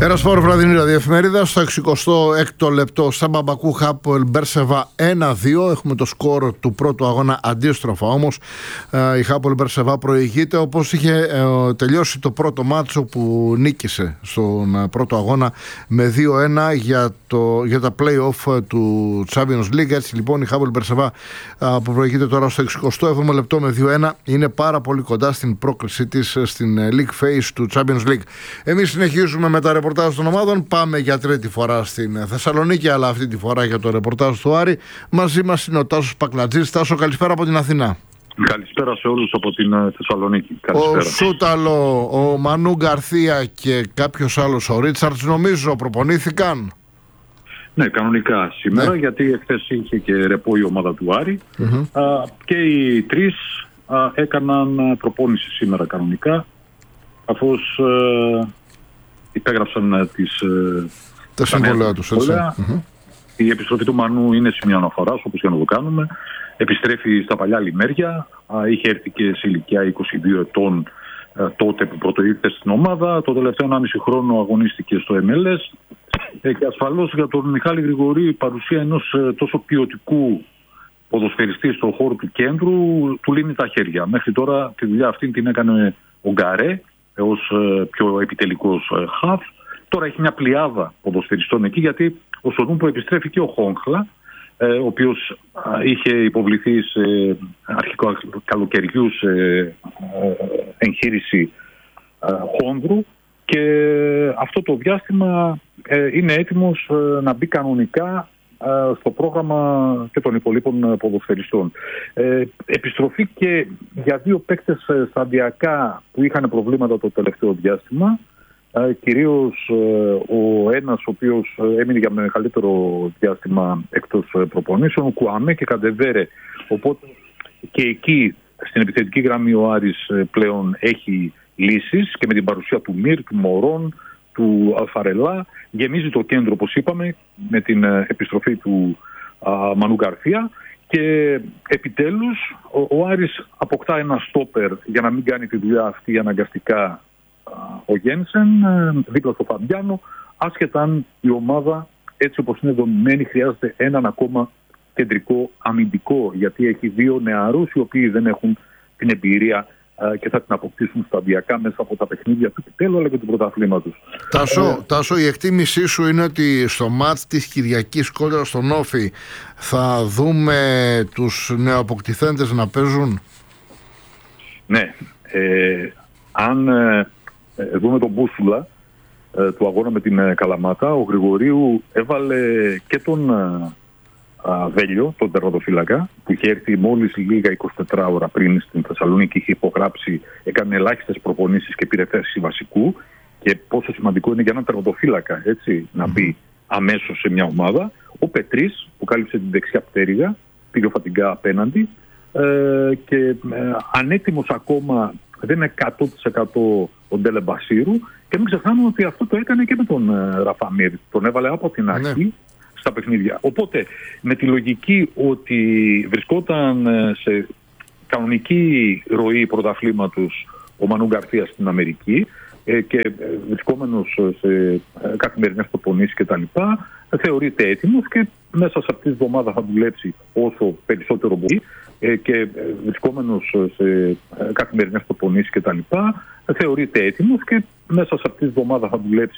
Ερασπόρ βραδινή ραδιοεφημερίδα. Στο 66ο λεπτό Σάμπα Μπακού Χάπολ Μπέρσεβα 1-2. Έχουμε το σκορ του πρώτου αγώνα αντίστροφα όμως. Η Χάπολ Μπέρσεβα προηγείται όπως είχε τελειώσει το πρώτο μάτσο που νίκησε στον πρώτο αγώνα με 2-1 για τα play-off του Champions League. Έτσι λοιπόν η Χάπολ Μπέρσεβα που προηγείται τώρα στο 67ο λεπτό με 2-1 είναι πάρα πολύ κοντά στην πρόκρισή της στην League Phase του Champions League. Εμείς συνεχίζουμε με τα ρεπορτάζ των ομάδων. Πάμε για τρίτη φορά στην Θεσσαλονίκη, αλλά αυτή τη φορά για το ρεπορτάζ του Άρη. Μαζί μας είναι ο Τάσος Πακλατζής. Τάσο, καλησπέρα από την Αθηνά. Καλησπέρα σε όλους από την Θεσσαλονίκη. Καλησπέρα. Ο Σούταλο, ο Μανού Γκαρθία και κάποιος άλλος, ο Ρίτσαρτς, νομίζω προπονήθηκαν. Ναι, κανονικά σήμερα, γιατί εχθές είχε και ρεπό η ομάδα του Άρη. Και οι τρεις έκαναν προπόνηση σήμερα κανονικά, καθώς υπέγραψαν τα συμβόλαια τους. Η επιστροφή του Μανού είναι σημείο αναφοράς, όπως και να το κάνουμε. Επιστρέφει στα παλιά λιμέρια. Είχε έρθει και σε ηλικία 22 ετών τότε που πρωτοήρθε στην ομάδα. Το τελευταίο 1,5 χρόνο αγωνίστηκε στο MLS. Και ασφαλώς για τον Μιχάλη Γρηγορή η παρουσία ενός τόσο ποιοτικού ποδοσφαιριστή στον χώρο του κέντρου του λύνει τα χέρια. Μέχρι τώρα τη δουλειά αυτή την έκανε ο Γκαρέ ως πιο επιτελικός χαφ. Τώρα έχει μια πλειάδα ποδοσφαιριστών εκεί, γιατί ο Σονούπο επιστρέφει και ο Χόγχλα, ο οποίος είχε υποβληθεί σε αρχικό καλοκαιριού σε εγχείρηση χόνδρου και αυτό το διάστημα είναι έτοιμος να μπει κανονικά στο πρόγραμμα και των υπολείπων ποδοσφαιριστών. Επιστροφή και για δύο παίκτες σταδιακά που είχαν προβλήματα το τελευταίο διάστημα, κυρίως ο ένας ο οποίος έμεινε για μεγαλύτερο διάστημα εκτός προπονήσεων, ο Κουαμέ και Καντεβέρε. Οπότε και εκεί στην επιθετική γραμμή ο Άρης πλέον έχει λύσεις και με την παρουσία του Μυρ, του Μωρόν, του Αλφαρελά. Γεμίζει το κέντρο, όπως είπαμε, με την επιστροφή του Μανού Γκαρθία και επιτέλους ο Άρης αποκτά ένα στόπερ για να μην κάνει τη δουλειά αυτή αναγκαστικά ο Γένσεν δίπλα στο Φαμπιάνο, άσχετα αν η ομάδα έτσι όπως είναι δομημένη χρειάζεται έναν ακόμα κεντρικό αμυντικό, γιατί έχει δύο νεαρούς οι οποίοι δεν έχουν την εμπειρία και θα την αποκτήσουν σταδιακά μέσα από τα παιχνίδια του επιτέλου αλλά και του πρωταθλήματος. Τάσο, η εκτίμησή σου είναι ότι στο μάτς της Κυριακής κόντρα στον Όφη θα δούμε τους νεοαποκτηθέντες να παίζουν? Ναι. Αν δούμε τον μπούσουλα του αγώνα με την Καλαμάτα, ο Γρηγορίου έβαλε και τον Βέλιο, τον τερματοφύλακα, που είχε έρθει μόλις λίγα 24 ώρα πριν στην Θεσσαλονίκη, είχε υπογράψει, έκανε ελάχιστες προπονήσεις και πήρε θέση βασικού. Και πόσο σημαντικό είναι για έναν τερματοφύλακα να μπει αμέσως σε μια ομάδα. Ο Πετρής, που κάλυψε την δεξιά πτέρυγα, πήγε ο Φατιγκά απέναντι και ανέτοιμος ακόμα, δεν είναι 100% ο Ντέλε Μπασίρου. Και μην ξεχνάμε ότι αυτό το έκανε και με τον Ραφαμίρ. Τον έβαλε από την αρχή στα παιχνίδια. Οπότε με τη λογική ότι βρισκόταν σε κανονική ροή πρωταθλήματος ο Μανού Γκαρθία στην Αμερική και βρισκόμενος σε καθημερινές προπονήσεις κτλ., θεωρείται έτοιμος και μέσα σε αυτή τη εβδομάδα θα δουλέψει όσο περισσότερο μπορεί και βρισκόμενος σε καθημερινές προπονήσεις κτλ., θεωρείται έτοιμος και μέσα σε αυτή τη εβδομάδα θα δουλέψει